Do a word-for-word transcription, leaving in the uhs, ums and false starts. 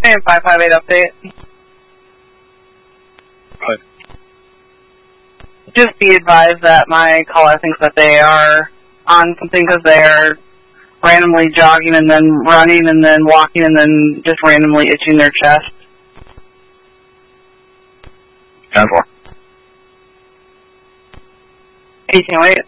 And five five eight update. Right. Just be advised that my caller thinks that they are on something because they are randomly jogging and then running and then walking and then just randomly itching their chest. ten four. eighteen oh eight.